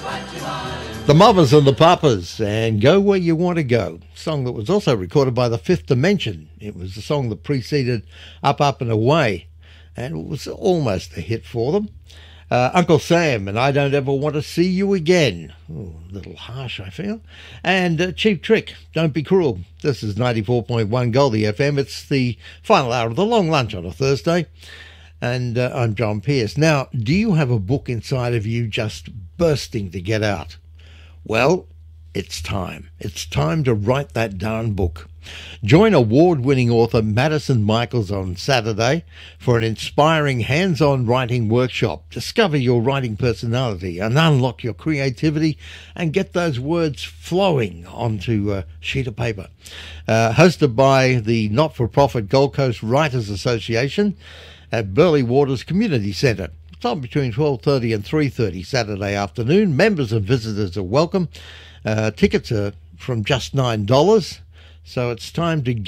The Mothers and the Papas and Go Where You Want to Go, a song that was also recorded by the Fifth Dimension. It was the song that preceded Up, Up and Away, and it was almost a hit for them. Uncle Sam and I Don't Ever Want to See You Again. Ooh, a little harsh, I feel. And Cheap Trick, Don't Be Cruel. This is 94.1 Goldie FM. It's the final hour of the long lunch on a Thursday. And I'm John Pearce. Now, do you have a book inside of you just bursting to get out? Well, it's time. It's time to write that darn book. Join award-winning author Madison Michaels on Saturday for an inspiring hands-on writing workshop. Discover your writing personality and unlock your creativity and get those words flowing onto a sheet of paper. Hosted by the not-for-profit Gold Coast Writers Association at Burleigh Waters Community Centre. Time between 12:30 and 3:30 Saturday afternoon. Members and visitors are welcome. Tickets are from just $9, so it's time to